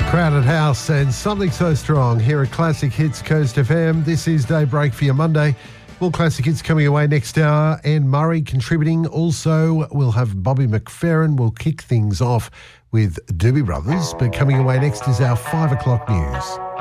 Crowded House and Something So Strong here at Classic Hits Coast FM. This is Daybreak for your Monday. More Classic Hits coming away next hour. Anne Murray contributing. Also, we'll have Bobby McFerrin. We'll kick things off with Doobie Brothers. But coming away next is our 5 o'clock news.